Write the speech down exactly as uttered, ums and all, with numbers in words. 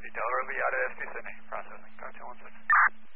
Delaware Levy out of S T Sydney. Processing. Cocktail one six.